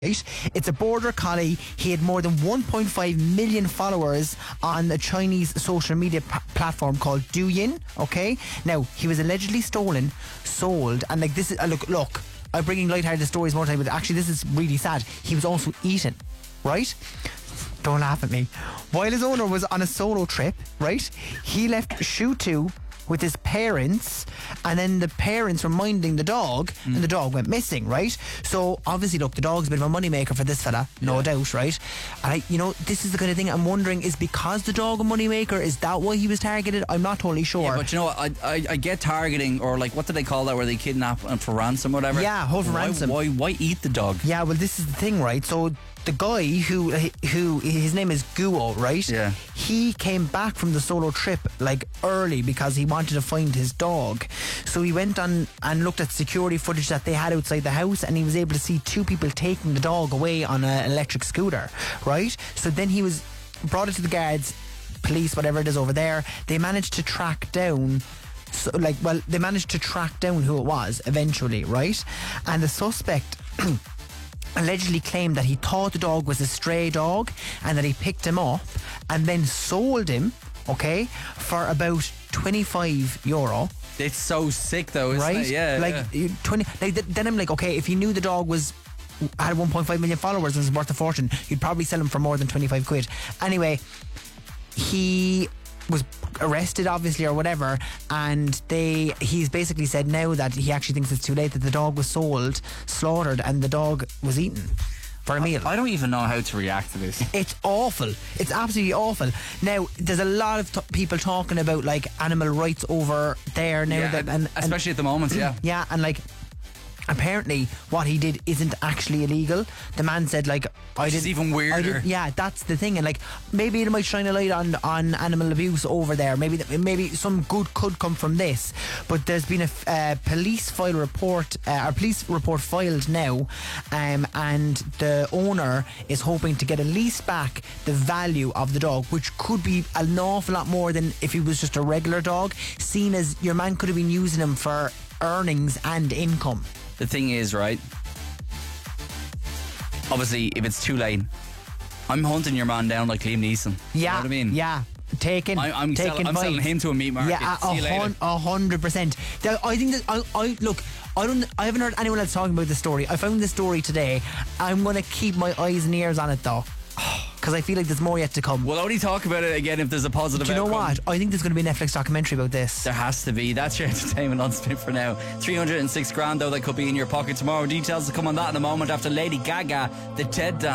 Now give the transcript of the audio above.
It's a border collie. He had more than 1.5 million followers on a Chinese social media platform called Douyin. Okay, now he was allegedly stolen, sold, and like this is look. I'm bringing lighthearted stories more time, but actually this is really sad. He was also eaten, right? Don't laugh at me. While his owner was on a solo trip, right, he left Shu Tu with his parents, and then the parents were minding the dog, and the dog went missing, right? So obviously, look, the dog's a bit of a moneymaker for this fella, no doubt, right? And this is the kind of thing I'm wondering, is because the dog a moneymaker, is that why he was targeted? I'm not totally sure. Yeah, but you know what, I get targeting, or like, what do they call that, where they kidnap for ransom or whatever? Yeah, hold for ransom. Why eat the dog? Yeah, well, this is the thing, right? So the guy who his name is Guo, right? Yeah. He came back from the solo trip like early because he wanted to find his dog. So he went on and looked at security footage that they had outside the house, and he was able to see two people taking the dog away on an electric scooter, right? So then he brought it to the guards, police, whatever it is over there. They managed to track down they managed to track down who it was eventually, right? And the suspect allegedly claimed that he thought the dog was a stray dog and that he picked him up and then sold him, okay, for about €25. It's so sick though, isn't right? it? Yeah. 20. Then I'm like, okay, if you knew the dog had 1.5 million followers and was worth a fortune, you'd probably sell him for more than 25 quid. Anyway, he was arrested obviously or whatever, and he's basically said now that he actually thinks it's too late, that the dog was sold, slaughtered, and the dog was eaten for a meal. I don't even know how to react to this. It's awful. It's absolutely awful. Now there's a lot of people talking about like animal rights over there now, and especially at the moment. Yeah, and like apparently what he did isn't actually illegal. The man said like, it's even weirder. Yeah, that's the thing. And like, maybe it might shine a light on animal abuse over there. Maybe some good could come from this. But there's been a police report filed now, and the owner is hoping to get at least back the value of the dog, which could be an awful lot more than if he was just a regular dog, seen as your man could have been using him for earnings and income. The thing is, right, obviously if it's too late, I'm hunting your man down like Liam Neeson. Yeah, you know what I mean? Yeah, I'm selling him to a meat market. Yeah, 100%. I think that I haven't heard anyone else talking about this story. I found this story today. I'm going to keep my eyes and ears on it though, because I feel like there's more yet to come. We'll only talk about it again if there's a positive outcome. Do you know what? I think there's going to be a Netflix documentary about this. There has to be. That's your entertainment on Spin for now. 306 grand though, that could be in your pocket tomorrow. Details to come on that in a moment after Lady Gaga, the TED Dance.